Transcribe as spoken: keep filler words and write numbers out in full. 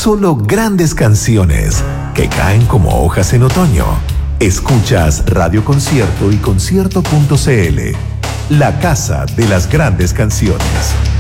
solo grandes canciones que caen como hojas en otoño. Escuchas Radio Concierto y concierto punto c l, la casa de las grandes canciones.